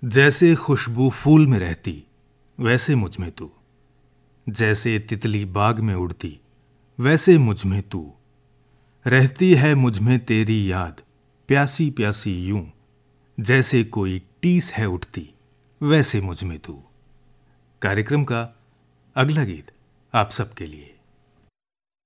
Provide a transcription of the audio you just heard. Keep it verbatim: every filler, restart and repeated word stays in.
जैसे खुशबू फूल में रहती वैसे मुझ में तू, जैसे तितली बाग में उड़ती वैसे मुझ में तू, रहती है मुझ में तेरी याद प्यासी प्यासी यूं, जैसे कोई टीस है उठती वैसे मुझ में तू। कार्यक्रम का अगला गीत आप सबके लिए।